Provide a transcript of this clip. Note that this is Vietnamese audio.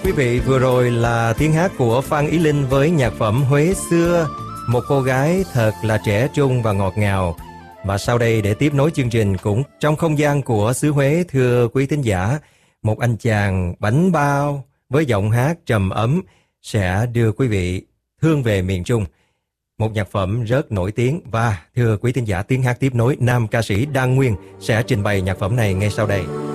Quý vị, vừa rồi là tiếng hát của Phan Ý Linh với nhạc phẩm Huế Xưa, một cô gái thật là trẻ trung và ngọt ngào. Và sau đây, để tiếp nối chương trình cũng trong không gian của xứ Huế, thưa quý thính giả, một anh chàng bánh bao với giọng hát trầm ấm sẽ đưa quý vị thương về miền Trung. Một nhạc phẩm rất nổi tiếng, và thưa quý thính giả, tiếng hát tiếp nối nam ca sĩ Đan Nguyên sẽ trình bày nhạc phẩm này ngay sau đây.